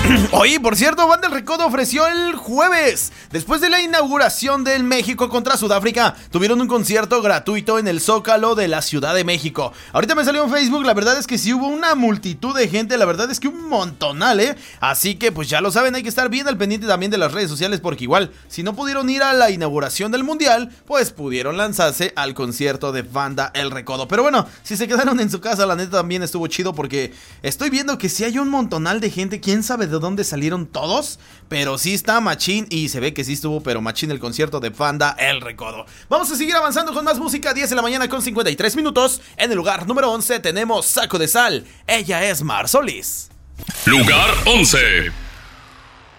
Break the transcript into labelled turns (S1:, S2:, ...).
S1: Oye, por cierto, Banda El Recodo ofreció el jueves, después de la inauguración del México contra Sudáfrica, tuvieron un concierto gratuito en el Zócalo de la Ciudad de México. Ahorita me salió en Facebook, la verdad es que sí hubo una multitud de gente, la verdad es que un montonal, Así que pues ya lo saben, hay que estar bien al pendiente también de las redes sociales, porque igual, si no pudieron ir a la inauguración del Mundial, pues pudieron lanzarse al concierto de Banda El Recodo. Pero bueno, si se quedaron en su casa, la neta también estuvo chido, porque estoy viendo que sí hay un montonal de gente, quién sabe de dónde salieron todos, pero sí está machín y se ve que sí estuvo pero machín el concierto de Banda El Recodo. Vamos a seguir avanzando con más música, 10 de la mañana con 53 minutos. En el lugar número 11 tenemos Saco de Sal, ella es Mar Solís.
S2: Lugar 11.